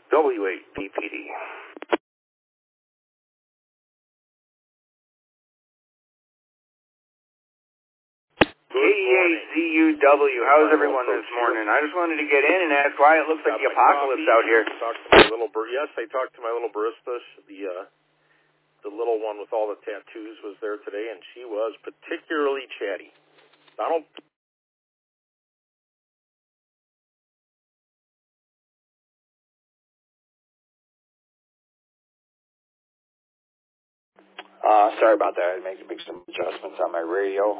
W8BPD. KEAZUW, how's everyone this morning? I just wanted to get in and ask why it looks like the apocalypse out here. Yes, I talked to my little barista. The little one with all the tattoos was there today, and she was particularly chatty. Donald? Sorry about that. I had to make some adjustments on my radio.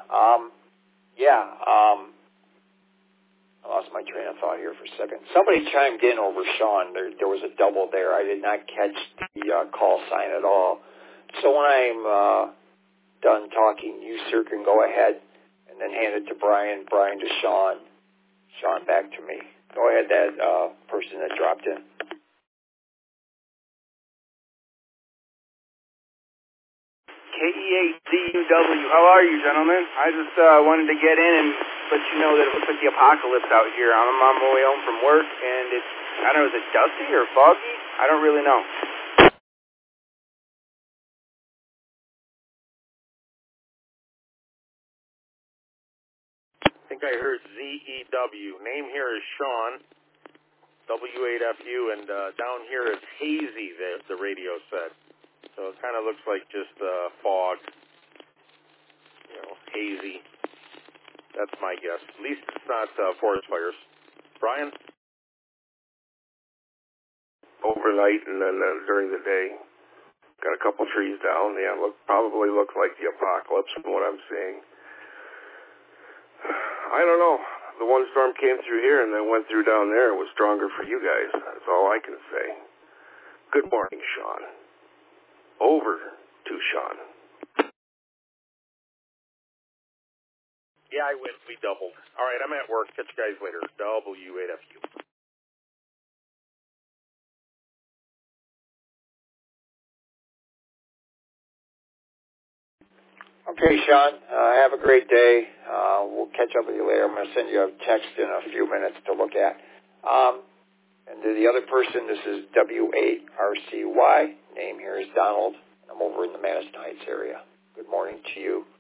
I lost my train of thought here for a second. Somebody chimed in over Sean. There was a double there. I did not catch the call sign at all. So when I'm done talking, you, sir, can go ahead and then hand it to Brian, Brian to Sean, Sean back to me. Go ahead, that person that dropped in. KEAZUW, how are you, gentlemen? I just wanted to get in and let you know that it looks like the apocalypse out here. I'm on my way home from work, and it's, I don't know, is it dusty or foggy? I don't really know. I think I heard ZEW. Name here is Sean, W8FU, and down here is hazy, the radio said. So it kind of looks like just fog, hazy. That's my guess. At least it's not forest fires. Brian? Overnight and then during the day. Got a couple trees down. Yeah, probably looks like the apocalypse from what I'm seeing. I don't know. The one storm came through here and then went through down there. It was stronger for you guys. That's all I can say. Good morning, Sean. Over to Sean. Yeah, I went. We doubled. All right, I'm at work. Catch you guys later. W8FU. Okay, Sean, have a great day. We'll catch up with you later. I'm going to send you a text in a few minutes to look at. And to the other person, this is W8RCY. Name here is Donald. I'm over in the Madison Heights area. Good morning to you.